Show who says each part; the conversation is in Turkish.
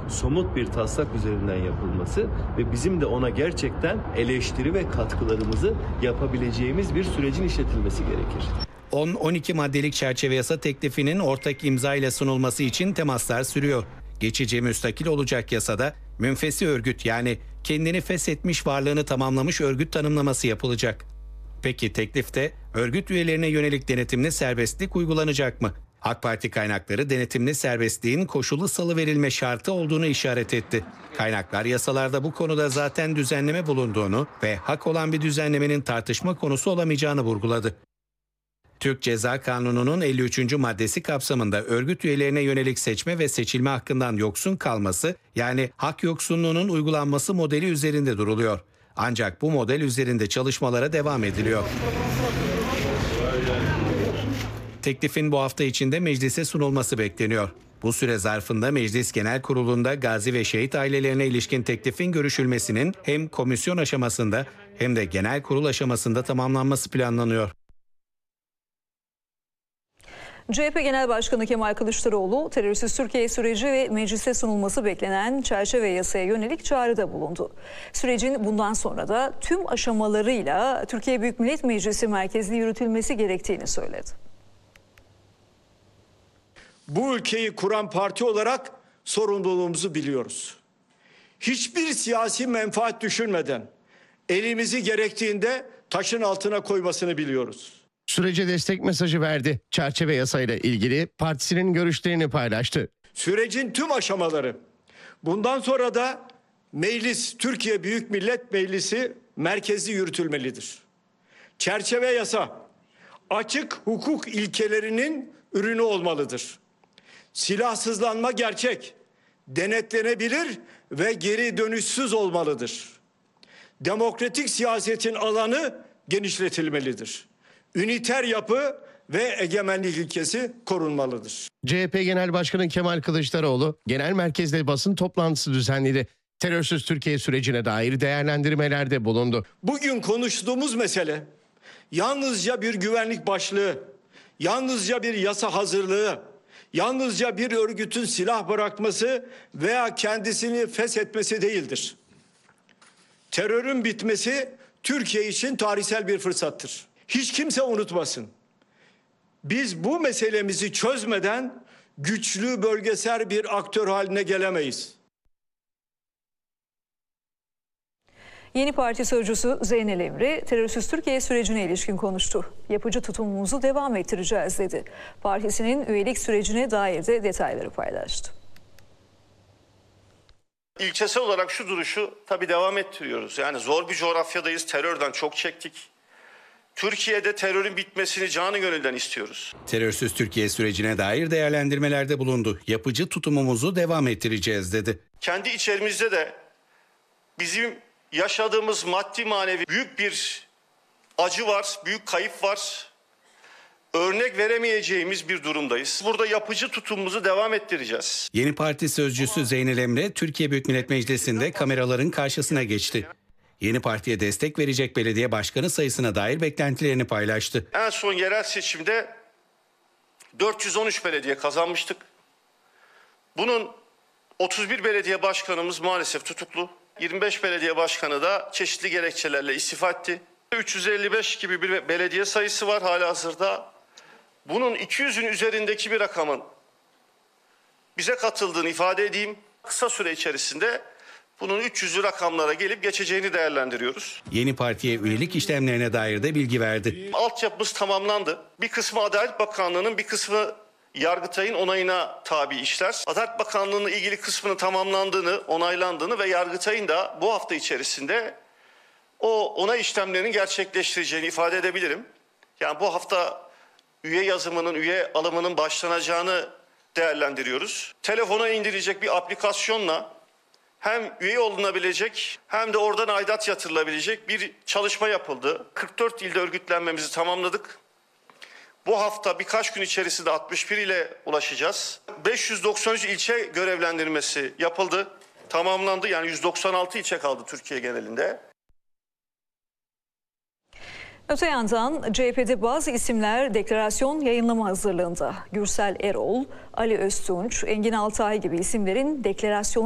Speaker 1: somut bir taslak üzerinden yapılması ve bizim de ona gerçekten eleştiri ve katkılarımızı yapabileceğimiz bir sürecin işletilmesi gerekir.
Speaker 2: 10-12 maddelik çerçeve yasa teklifinin ortak imza ile sunulması için temaslar sürüyor. Geçici müstakil olacak yasada münfesi örgüt, yani kendini feshetmiş varlığını tamamlamış örgüt tanımlaması yapılacak. Peki teklifte örgüt üyelerine yönelik denetimli serbestlik uygulanacak mı? AK Parti kaynakları denetimli serbestliğin koşullu salıverilme şartı olduğunu işaret etti. Kaynaklar yasalarda bu konuda zaten düzenleme bulunduğunu ve hak olan bir düzenlemenin tartışma konusu olamayacağını vurguladı. Türk Ceza Kanunu'nun 53. maddesi kapsamında örgüt üyelerine yönelik seçme ve seçilme hakkından yoksun kalması, yani hak yoksunluğunun uygulanması modeli üzerinde duruluyor. Ancak bu model üzerinde çalışmalara devam ediliyor. Teklifin bu hafta içinde meclise sunulması bekleniyor. Bu süre zarfında Meclis Genel Kurulu'nda gazi ve şehit ailelerine ilişkin teklifin görüşülmesinin hem komisyon aşamasında hem de genel kurul aşamasında tamamlanması planlanıyor.
Speaker 3: CHP Genel Başkanı Kemal Kılıçdaroğlu, terörsüz Türkiye süreci ve meclise sunulması beklenen çerçeve yasaya yönelik çağrıda bulundu. Sürecin bundan sonra da tüm aşamalarıyla Türkiye Büyük Millet Meclisi merkezli yürütülmesi gerektiğini söyledi.
Speaker 4: Bu ülkeyi kuran parti olarak sorumluluğumuzu biliyoruz. Hiçbir siyasi menfaat düşünmeden elimizi gerektiğinde taşın altına koymasını biliyoruz.
Speaker 5: Sürece destek mesajı verdi. Çerçeve yasayla ilgili partisinin görüşlerini paylaştı.
Speaker 4: Sürecin tüm aşamaları, bundan sonra da meclis, Türkiye Büyük Millet Meclisi merkezli yürütülmelidir. Çerçeve yasa, açık hukuk ilkelerinin ürünü olmalıdır. Silahsızlanma gerçek, denetlenebilir ve geri dönüşsüz olmalıdır. Demokratik siyasetin alanı genişletilmelidir. Üniter yapı ve egemenlik ilkesi korunmalıdır.
Speaker 5: CHP Genel Başkanı Kemal Kılıçdaroğlu genel merkezde basın toplantısı düzenledi. Terörsüz Türkiye sürecine dair değerlendirmelerde bulundu.
Speaker 4: Bugün konuştuğumuz mesele yalnızca bir güvenlik başlığı, yalnızca bir yasa hazırlığı, yalnızca bir örgütün silah bırakması veya kendisini feshetmesi değildir. Terörün bitmesi Türkiye için tarihsel bir fırsattır. Hiç kimse unutmasın. Biz bu meselemizi çözmeden güçlü bölgesel bir aktör haline gelemeyiz.
Speaker 3: Yeni Parti sözcüsü Zeynel Emre, terörsüz Türkiye sürecine ilişkin konuştu. Yapıcı tutumumuzu devam ettireceğiz dedi. Partisinin üyelik sürecine dair de detayları paylaştı.
Speaker 6: İlkesel olarak şu duruşu tabii devam ettiriyoruz. Yani zor bir coğrafyadayız, terörden çok çektik. Türkiye'de terörün bitmesini canı gönülden istiyoruz.
Speaker 2: Terörsüz Türkiye sürecine dair değerlendirmelerde bulundu. Yapıcı tutumumuzu devam ettireceğiz dedi.
Speaker 6: Kendi içerimizde de bizim yaşadığımız maddi manevi büyük bir acı var, büyük kayıp var. Örnek veremeyeceğimiz bir durumdayız. Burada yapıcı tutumumuzu devam ettireceğiz.
Speaker 2: Yeni Parti sözcüsü Zeynel Emre, Türkiye Büyük Millet Meclisi'nde kameraların karşısına geçti. Yeni Parti'ye destek verecek belediye başkanı sayısına dair beklentilerini paylaştı.
Speaker 6: En son yerel seçimde 413 belediye kazanmıştık. Bunun 31 belediye başkanımız maalesef tutuklu. 25 belediye başkanı da çeşitli gerekçelerle istifa etti. 355 gibi bir belediye sayısı var halihazırda. Bunun 200'ün üzerindeki bir rakamın bize katıldığını ifade edeyim. Kısa süre içerisinde bunun 300'lü rakamlara gelip geçeceğini değerlendiriyoruz.
Speaker 2: Yeni Parti'ye üyelik işlemlerine dair de bilgi verdi.
Speaker 6: Altyapımız tamamlandı. Bir kısmı Adalet Bakanlığı'nın, bir kısmı Yargıtay'ın onayına tabi işler. Adalet Bakanlığı'nın ilgili kısmının tamamlandığını, onaylandığını ve Yargıtay'ın da bu hafta içerisinde o onay işlemlerinin gerçekleştireceğini ifade edebilirim. Yani bu hafta üye yazımının, üye alımının başlanacağını değerlendiriyoruz. Telefona indirilecek bir aplikasyonla hem üye olunabilecek hem de oradan aidat yatırılabilecek bir çalışma yapıldı. 44 ilde örgütlenmemizi tamamladık. Bu hafta birkaç gün içerisinde 61 ile ulaşacağız. 593 ilçe görevlendirmesi yapıldı, tamamlandı. Yani 196 ilçe kaldı Türkiye genelinde.
Speaker 3: Öte yandan CHP'de bazı isimler deklarasyon yayınlama hazırlığında. Gürsel Erol, Ali Öztunç, Engin Altay gibi isimlerin deklarasyonu